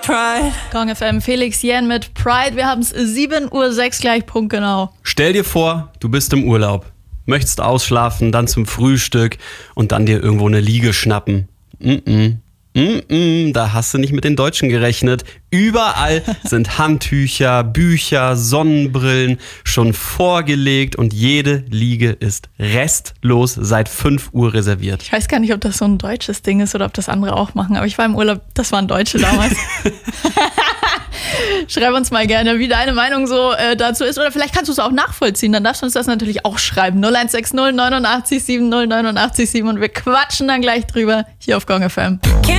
Pride. Gong FM, Felix Jähn mit Pride. Wir haben es 7:06 Uhr gleich punktgenau. Stell dir vor, du bist im Urlaub, möchtest ausschlafen, dann zum Frühstück und dann dir irgendwo eine Liege schnappen. Da hast du nicht mit den Deutschen gerechnet. Überall sind Handtücher, Bücher, Sonnenbrillen schon vorgelegt und jede Liege ist restlos seit 5 Uhr reserviert. Ich weiß gar nicht, ob das so ein deutsches Ding ist oder ob das andere auch machen, aber ich war im Urlaub, das waren Deutsche damals. Schreib uns mal gerne, wie deine Meinung so dazu ist. Oder vielleicht kannst du es auch nachvollziehen. Dann darfst du uns das natürlich auch schreiben. 0160 89 70 89 7 und wir quatschen dann gleich drüber hier auf Gong FM.